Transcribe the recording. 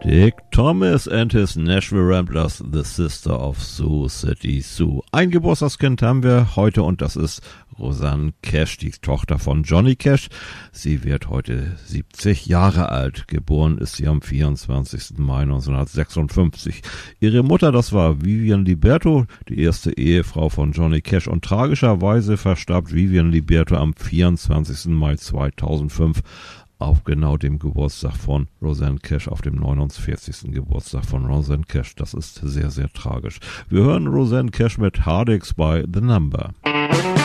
Dick Thomas and his Nashville Ramblers, The Sister of Sioux City Sue. Ein Geburtstagskind haben wir heute und das ist Rosanne Cash, die Tochter von Johnny Cash. Sie wird heute 70 Jahre alt. Geboren ist sie am 24. Mai 1956. Ihre Mutter, das war Vivian Liberto, die erste Ehefrau von Johnny Cash. Und tragischerweise verstarb Vivian Liberto am 24. Mai 2005. Auf genau dem Geburtstag von Rosanne Cash, auf dem 49. Geburtstag von Rosanne Cash. Das ist sehr, sehr tragisch. Wir hören Rosanne Cash mit Hardix bei The Number.